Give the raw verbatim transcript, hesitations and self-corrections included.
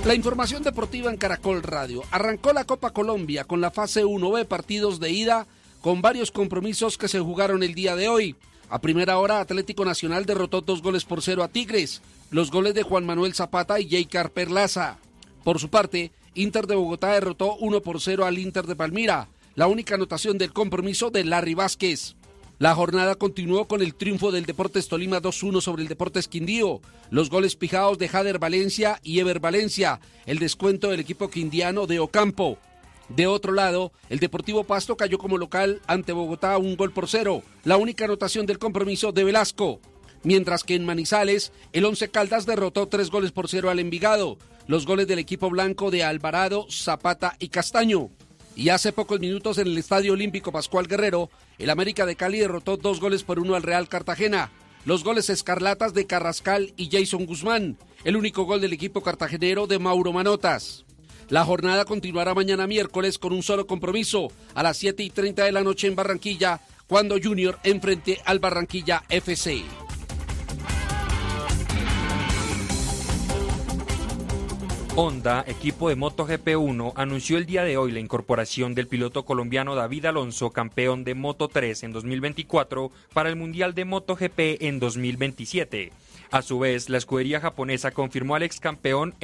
La información deportiva en Caracol Radio. Arrancó la Copa Colombia con la fase uno B, partidos de ida con varios compromisos que se jugaron el día de hoy. A primera hora, Atlético Nacional derrotó dos goles por cero a Tigres, los goles de Juan Manuel Zapata y Jaycar Perlaza. Por su parte, Inter de Bogotá derrotó uno por cero al Inter de Palmira, la única anotación del compromiso de Larry Vázquez. La jornada continuó con el triunfo del Deportes Tolima dos uno sobre el Deportes Quindío, los goles pijados de Jader Valencia y Ever Valencia, el descuento del equipo quindiano de Ocampo. De otro lado, el Deportivo Pasto cayó como local ante Bogotá un gol por cero, la única anotación del compromiso de Velasco. Mientras que en Manizales, el Once Caldas derrotó tres goles por cero al Envigado, los goles del equipo blanco de Alvarado, Zapata y Castaño. Y hace pocos minutos en el Estadio Olímpico Pascual Guerrero, el América de Cali derrotó dos goles por uno al Real Cartagena. Los goles escarlatas de Carrascal y Jason Guzmán, el único gol del equipo cartagenero de Mauro Manotas. La jornada continuará mañana miércoles con un solo compromiso, a las siete y treinta de la noche en Barranquilla, cuando Junior enfrente al Barranquilla F C. Honda, equipo de MotoGP uno, anunció el día de hoy la incorporación del piloto colombiano David Alonso, campeón de Moto tres en dos mil veinticuatro, para el Mundial de MotoGP en dos mil veintisiete. A su vez, la escudería japonesa confirmó al ex campeón